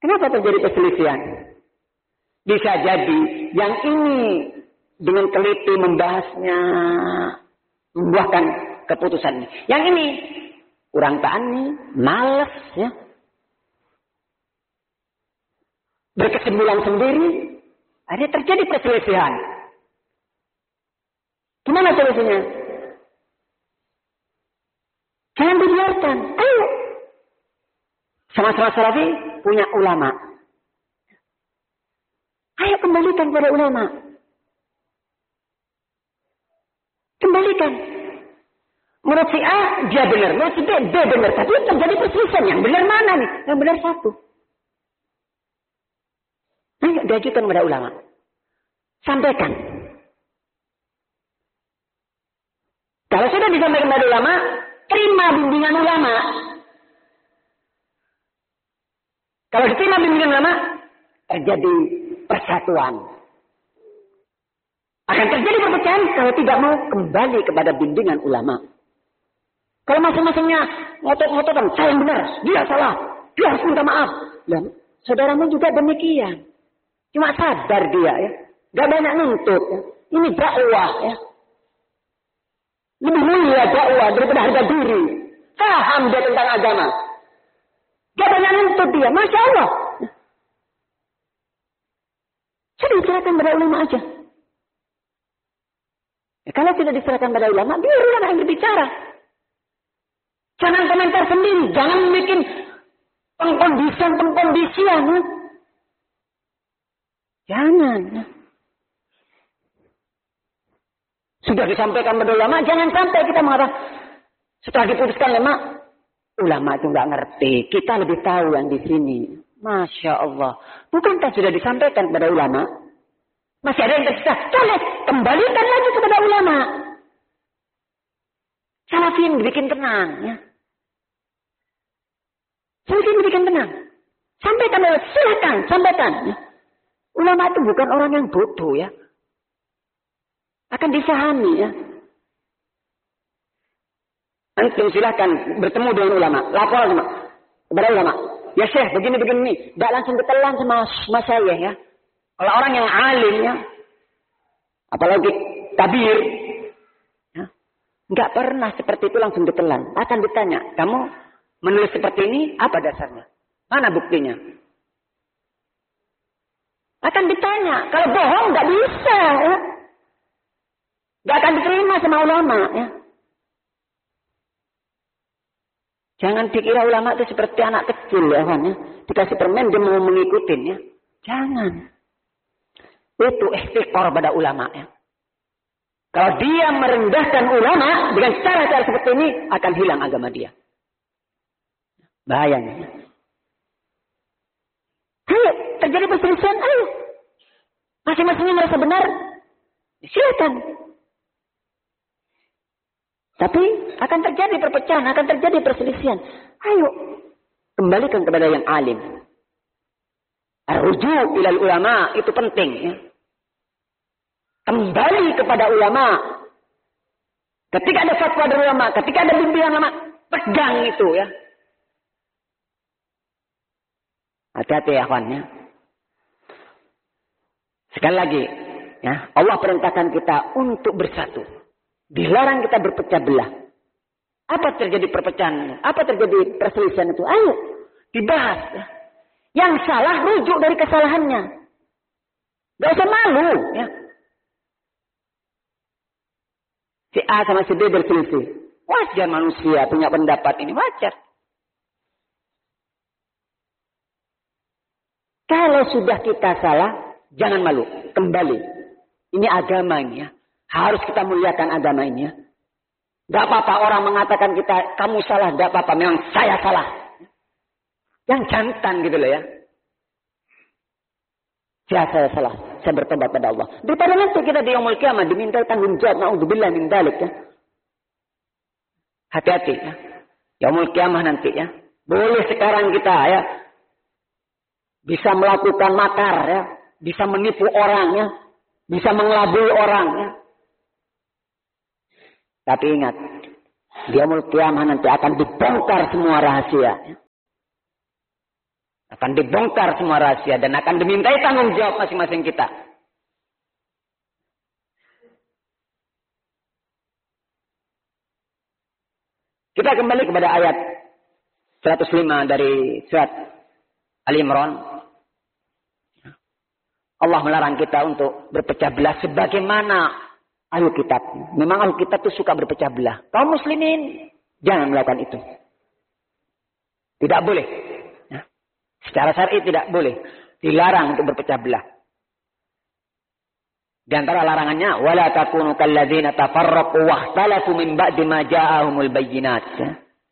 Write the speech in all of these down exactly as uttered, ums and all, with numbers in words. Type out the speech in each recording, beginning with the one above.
Kenapa terjadi perselisihan? Bisa jadi yang ini dengan teliti membahasnya, membuahkan keputusan ini. Yang ini kurang tani, males, ya. Berkesimpulan sendiri, akhirnya terjadi perselisihan. Gimana solusinya? Jangan dibiarkan. Ayo. Sama-sama salafi punya ulama. Ayo kembalikan kepada ulama. Kembalikan. Menurut si A, dia benar. Menurut si B, B benar. Tapi terjadi perselisihan. Yang benar mana nih? Yang benar satu. Ayo diajukan kepada ulama. Sampaikan. Kalau sudah disampaikan kepada ulama, terima bimbingan ulama. Kalau diterima bimbingan ulama, terjadi persatuan. Akan terjadi perpecahan kalau tidak mau kembali kepada bimbingan ulama. Kalau masing-masingnya ngotot-ngototan, saya yang benar, dia salah, dia harus minta maaf. Dan saudaramu juga demikian. Cuma sadar dia, ya, gak banyak nuntut. Ya. Ini dakwah, ya. Lebih mulia dakwah daripada harga diri. Paham dia tentang agama. Gak banyak nuntut dia, masya Allah. Ya. Sudah diserahkan pada ulama aja. Ya, kalau tidak diserahkan pada ulama, biar ulama yang berbicara. Jangan komentar sendiri, jangan bikin pengkondisian-pengkondisian. Ya. Jangan. Ya. Sudah disampaikan pada ulama, jangan sampai kita mengatakan setelah diputuskan ulama, ulama itu nggak ngerti. Kita lebih tahu yang di sini. Masya Allah. Bukankah sudah disampaikan kepada ulama? Masih ada yang tersisa. Boleh, kembalikan lagi kepada ulama. Salafin dibikin tenang. Ya. Salafin dibikin tenang. Sampaikan, silakan, sampaikan. Ya. Ulama itu bukan orang yang bodoh ya. Akan difahami ya. Antum silakan bertemu dengan ulama. Lapor sama kepada ulama. Ya Syekh, begini-begini. Tidak langsung ditelan sama, sama saya ya. Kalau orang yang alim ya. Apalagi kabir. Ya, nggak pernah seperti itu langsung ditelan. Akan ditanya. Kamu menulis seperti ini apa dasarnya? Mana buktinya? Akan ditanya. Kalau bohong nggak bisa ya. Gak akan diterima sama ulama ya. Jangan dikira ulama itu seperti anak kecil ya kan ya. Dikasih permen dia mau mengikutin ya. Jangan. Itu ihtiqar pada ulama ya. Kalau dia merendahkan ulama dengan cara-cara seperti ini akan hilang agama dia. Bahayanya. Ayo, terjadi perselisihan, ayo. Masing-masingnya merasa benar. Silakan. Tapi akan terjadi perpecahan, akan terjadi perselisihan. Ayo, kembalikan kepada yang alim. Ar-ruju' ilal ulama, itu penting. Ya. Kembali kepada ulama. Ketika ada fatwa dari ulama, ketika ada bimbingan ulama, pegang itu ya. Hati-hati ya kawan ya. Sekali lagi, ya, Allah perintahkan kita untuk bersatu. Dilarang kita berpecah belah. Apa terjadi perpecahan? Apa terjadi perselisihan itu? Ayo, dibahas. Ya. Yang salah rujuk dari kesalahannya. Gak usah malu. Ya. Si A sama si B berselisih. Wajar manusia punya pendapat ini. Wajar. Kalau sudah kita salah, jangan malu. Kembali. Ini agama ini ya. Harus kita muliakan agama ini ya. Gak apa-apa orang mengatakan kita, kamu salah, gak apa-apa. Memang saya salah. Yang jantan gitu loh ya. Ya saya salah. Saya bertobat pada Allah. Daripada nanti kita di yaumul qiyamah diminta tanggung jawab. Na'udzubillah min dzalik ya. Hati-hati ya. Yaumul qiyamah nanti ya. Boleh sekarang kita ya. Bisa melakukan makar ya. Bisa menipu orang ya. Bisa mengelabui orang ya. Tapi ingat, di yaumul qiyamah nanti akan dibongkar semua rahasia. Akan dibongkar semua rahasia dan akan dimintai tanggung jawab masing-masing kita. Kita kembali kepada ayat seratus lima dari surat Ali Imran. Allah melarang kita untuk berpecah belah sebagaimana ahli kitab. Memang ahli kitab itu suka berpecah belah. Kaum muslimin jangan melakukan itu. Tidak boleh. Ya. Secara syar'i tidak boleh. Dilarang untuk berpecah belah. Di antara larangannya, wala takunu kalladzina tafarraqu wahtalafu min ba'di ma ja'ahumul bayyinat. Ya.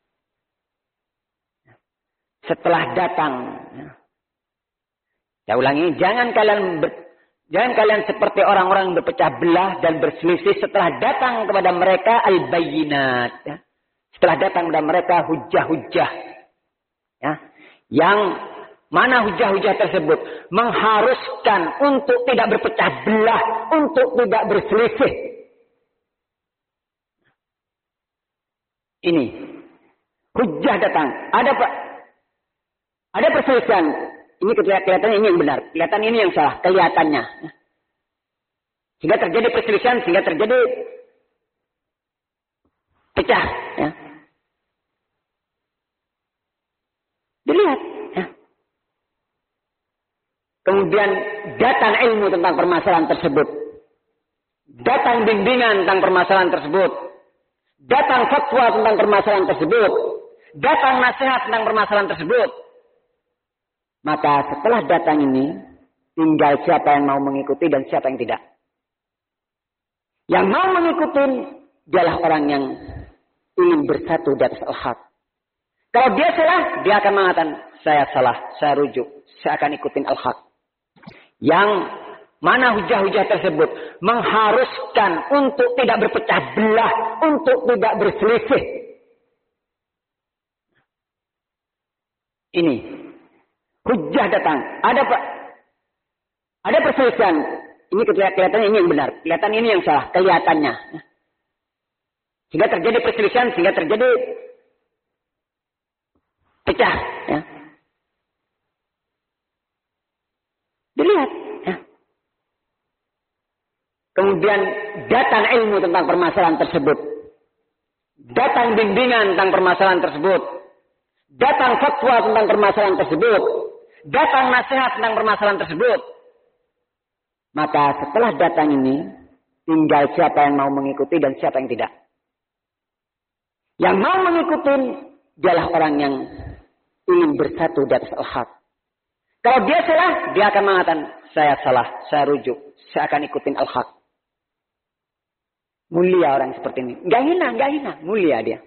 Setelah datang, ya. Saya ulangi, jangan kalian ber, jangan kalian seperti orang-orang yang berpecah belah dan berselisih setelah datang kepada mereka al-bayyinat. Ya. Setelah datang kepada mereka hujah-hujah. Ya. Yang mana hujah-hujah tersebut mengharuskan untuk tidak berpecah belah, untuk tidak berselisih. Ini hujah datang. Ada Pak? Ada perselisihan. Ini kelihatannya ini yang benar. Kelihatan ini yang salah. Kelihatannya. Sehingga terjadi perselisihan. Sehingga terjadi pecah. Ya. Dilihat. Ya. Kemudian datang ilmu tentang permasalahan tersebut. Datang bimbingan tentang permasalahan tersebut. Datang fatwa tentang permasalahan tersebut. Datang nasihat tentang permasalahan tersebut. Maka setelah datang ini, tinggal siapa yang mau mengikuti dan siapa yang tidak. Yang mau mengikuti, dialah orang yang ingin bersatu di atas al-haq. Kalau dia salah, dia akan mengatakan, saya salah, saya rujuk, saya akan ikutin al-haq. Yang mana hujah-hujah tersebut mengharuskan untuk tidak berpecah belah, untuk tidak berselisih. Ini. Hujah datang. Ada Pak? Ada perselisihan. Ini kelihatannya ini yang benar. Kelihatan ini yang salah. Kelihatannya. Sehingga terjadi perselisihan. Sehingga terjadi pecah. Ya. Dilihat. Ya. Kemudian datang ilmu tentang permasalahan tersebut. Datang bimbingan tentang permasalahan tersebut. Datang fatwa tentang permasalahan tersebut. Datang nasihat tentang permasalahan tersebut. Maka setelah datang ini, tinggal siapa yang mau mengikuti dan siapa yang tidak. Yang mau mengikuti, dialah orang yang ingin bersatu di atas al-haq. Kalau dia salah, dia akan mengatakan, saya salah, saya rujuk, saya akan ikutin al-haq. Mulia orang seperti ini. Gak hina, gak hina. Mulia dia.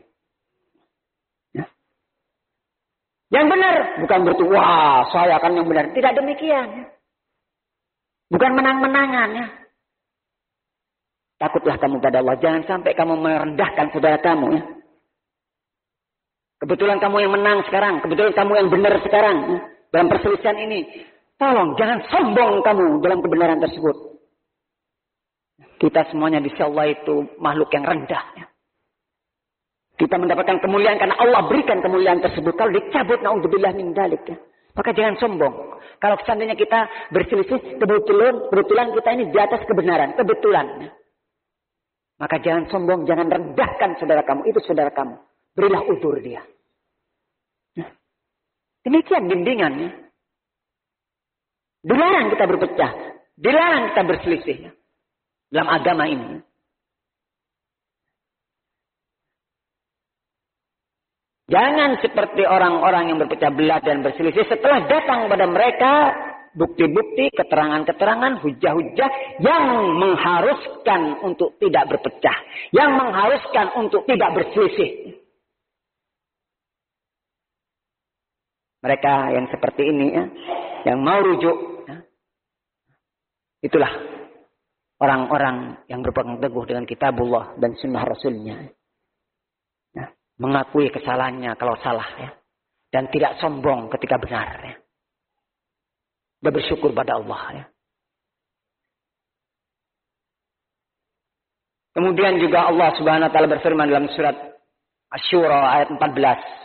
Yang benar. Bukan berarti, wah saya akan yang benar. Tidak demikian. Bukan menang-menangan. Ya. Takutlah kamu pada Allah. Jangan sampai kamu merendahkan saudara kamu. Ya. Kebetulan kamu yang menang sekarang. Kebetulan kamu yang benar sekarang. Ya. Dalam perselisihan ini. Tolong jangan sombong kamu dalam kebenaran tersebut. Kita semuanya di sisi Allah itu makhluk yang rendah. Ya. Kita mendapatkan kemuliaan karena Allah berikan kemuliaan tersebut. Kalau dicabut, na'udzubillah min dzalik. Ya. Maka jangan sombong. Kalau seandainya kita berselisih, kebetulan, kebetulan kita ini di atas kebenaran. Kebetulan. Ya. Maka jangan sombong, jangan rendahkan saudara kamu. Itu saudara kamu. Berilah uzur dia. Ya. Demikian bimbingannya. Dilarang kita berpecah. Dilarang kita berselisih. Ya. Dalam agama ini. Jangan seperti orang-orang yang berpecah belah dan berselisih setelah datang kepada mereka bukti-bukti, keterangan-keterangan, hujah-hujah yang mengharuskan untuk tidak berpecah, yang mengharuskan untuk tidak berselisih. Mereka yang seperti ini ya, yang mau rujuk, ya, itulah orang-orang yang berpegang teguh dengan kitabullah dan sunnah rasulnya. Mengakui kesalahannya kalau salah ya. Dan tidak sombong ketika benar ya. Dia bersyukur pada Allah ya. Kemudian juga Allah Subhanahu wa taala berfirman dalam surat Asy-Syura ayat empat belas.